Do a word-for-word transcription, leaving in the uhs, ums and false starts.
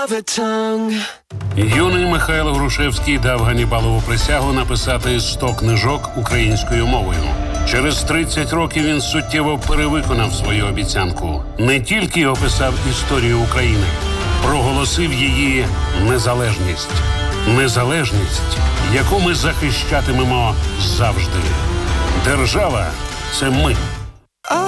mother tongue. Юний Михайло Грушевський дав Ганнібалову присягу написати сто книжок українською мовою. Через тридцять років він суттєво перевиконав свою обіцянку. Не тільки описав історію України, проголосив її незалежність. Незалежність, яку ми захищатимемо завжди. Держава – це ми.